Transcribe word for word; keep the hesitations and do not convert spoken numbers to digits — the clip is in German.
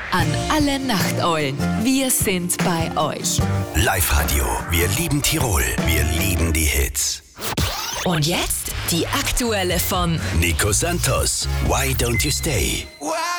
An alle Nachteulen, wir sind bei euch. Live-Radio, wir lieben Tirol, wir lieben die Hits. Und jetzt die aktuelle von Nico Santos, Why Don't You Stay? Why